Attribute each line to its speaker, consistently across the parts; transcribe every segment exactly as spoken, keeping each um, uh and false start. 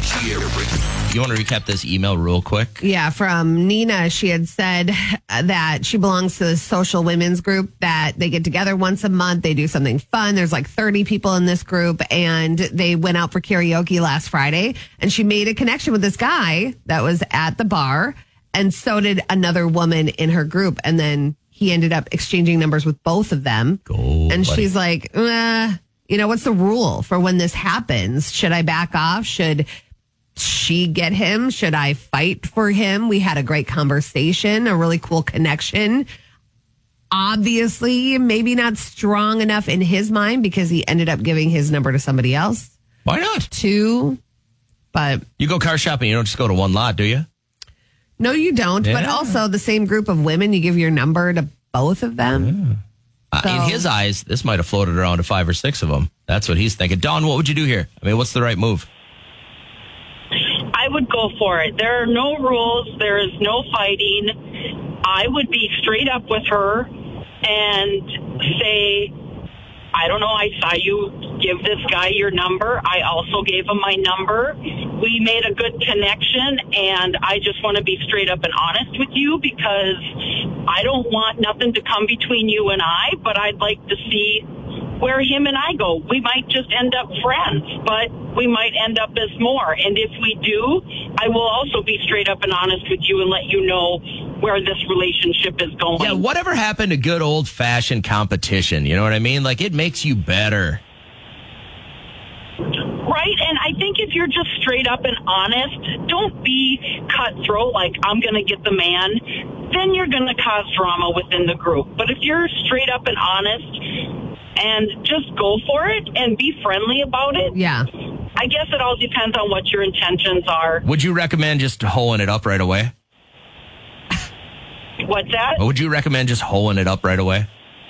Speaker 1: You want to recap this email real quick?
Speaker 2: Yeah, from Nina. She had said that she belongs to the social women's group, that they get together once a month. They do something fun. There's like thirty people in this group, and they went out for karaoke last Friday. And she made a connection with this guy that was at the bar, and so did another woman in her group. And then he ended up exchanging numbers with both of them.
Speaker 1: Go,
Speaker 2: and
Speaker 1: buddy.
Speaker 2: she's like, uh, you know, what's the rule for when this happens? Should I back off? Should she get him? Should I fight for him? We had a great conversation, a really cool connection. Obviously, maybe not strong enough in his mind because he ended up giving his number to somebody else.
Speaker 1: Why not?
Speaker 2: Two, but
Speaker 1: You go car shopping, you don't just go to one lot, do you?
Speaker 2: no, you don't. But
Speaker 1: Yeah.
Speaker 2: also the same group of women, you give your number to both of them.
Speaker 1: Uh,
Speaker 2: So-
Speaker 1: in his eyes, this might have floated around to five or six of them. That's what he's thinking. Dawn, what would you do here? I mean, what's the right move?
Speaker 3: I would go for it. There are no rules. There is no fighting. I would be straight up with her and say, I don't know, I saw you give this guy your number. I also gave him my number. We made a good connection, and I just want to be straight up and honest with you because I don't want nothing to come between you and I, but I'd like to see where him and I go. We might just end up friends, but we might end up as more. And if we do, I will also be straight up and honest with you and let you know where this relationship is going.
Speaker 1: Yeah, whatever happened to good old-fashioned competition? You know what I mean? Like, it makes you better.
Speaker 3: Right, and I think if you're just straight up and honest, don't be cutthroat like, I'm going to get the man, then you're going to cause drama within the group. But if you're straight up and honest and just go for it and be friendly about it,
Speaker 2: Yeah.
Speaker 3: I guess it all depends on what your intentions are.
Speaker 1: Would you recommend just hoeing it up right away?
Speaker 3: What's that?
Speaker 1: Or would you recommend just hoeing it up right away?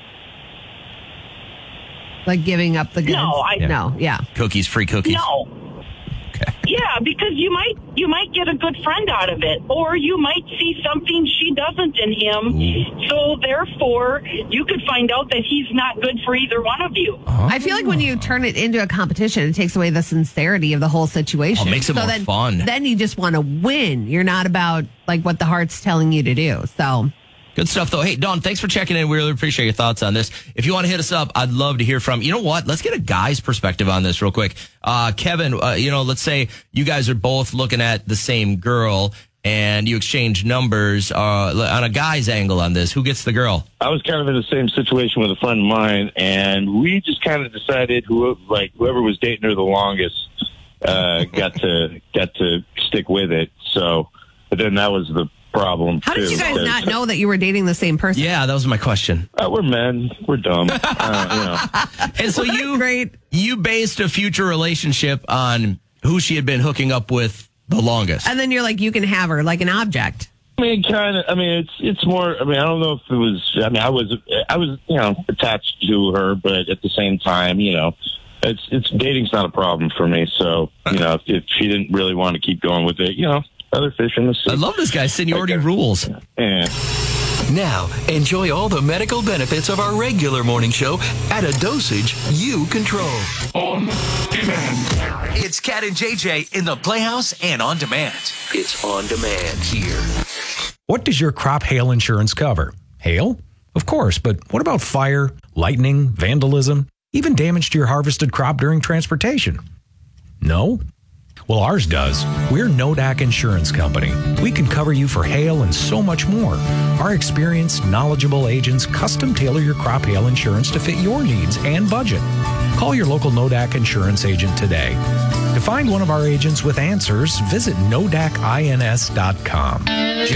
Speaker 2: Like giving up the goods?
Speaker 3: No, I-
Speaker 2: No, yeah.
Speaker 1: Cookies, free cookies.
Speaker 3: No.
Speaker 1: Okay.
Speaker 3: Yeah, because you might you might get a good friend out of it, or you might see something she doesn't in him.
Speaker 1: Ooh.
Speaker 3: So therefore, you could find out that he's not good for either one of you.
Speaker 2: I feel like when you turn it into a competition, it takes away the sincerity of the whole situation.
Speaker 1: Oh, it makes it more
Speaker 2: then,
Speaker 1: fun.
Speaker 2: Then you just want to win. You're not about like what the heart's telling you to do. So
Speaker 1: Good stuff, though. Hey, Dawn, thanks for checking in. We really appreciate your thoughts on this. If you want to hit us up, I'd love to hear from you. Know what? Let's get a guy's perspective on this real quick. Uh, Kevin, uh, you know, let's say you guys are both looking at the same girl and you exchange numbers uh, on a guy's angle on this. Who gets the girl?
Speaker 4: I was kind of in the same situation with a friend of mine, and we just kind of decided who, like whoever was dating her the longest uh, got to got to stick with it. So, but then that was the problem.
Speaker 2: how did
Speaker 4: too,
Speaker 2: you guys
Speaker 4: because,
Speaker 2: not know that you were dating the same person?
Speaker 1: Yeah, that was my question.
Speaker 4: Uh, we're men. We're dumb. uh, you know.
Speaker 1: And so you,
Speaker 2: Great.
Speaker 1: you based a future relationship on who she had been hooking up with the longest.
Speaker 2: And then you're like, you can have her like an object.
Speaker 4: I mean, kind of. I mean, it's it's more. I mean, I don't know if it was. I mean, I was I was you know attached to her, but at the same time, you know, it's it's dating's not a problem for me. So you know, if, if she didn't really want to keep going with it, you know, other fish in the sea.
Speaker 1: I love this guy. Seniority
Speaker 4: Okay.
Speaker 1: rules.
Speaker 4: Yeah.
Speaker 5: Now, enjoy all the medical benefits of our regular morning show at a dosage you control.
Speaker 6: On demand.
Speaker 5: It's Cat and J J in the Playhouse and on demand. It's on demand here.
Speaker 7: What does your crop hail insurance cover? Hail? Of course, but what about fire, lightning, vandalism, even damage to your harvested crop during transportation? No? Well, ours does. We're Nodak Insurance Company. We can cover you for hail and so much more. Our experienced, knowledgeable agents custom tailor your crop hail insurance to fit your needs and budget. Call your local Nodak Insurance agent today. To find one of our agents with answers, visit nodak ins dot com.